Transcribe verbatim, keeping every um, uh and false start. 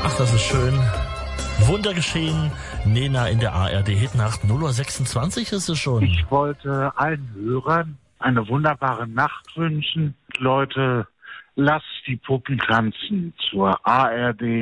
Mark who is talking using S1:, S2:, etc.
S1: Ach, das ist schön. Wunder geschehen. Nena in der A R D-Hitnacht. null Uhr sechsundzwanzig ist es schon.
S2: Ich wollte allen Hörern eine wunderbare Nacht wünschen. Leute, lasst die Puppen tanzen zur A R D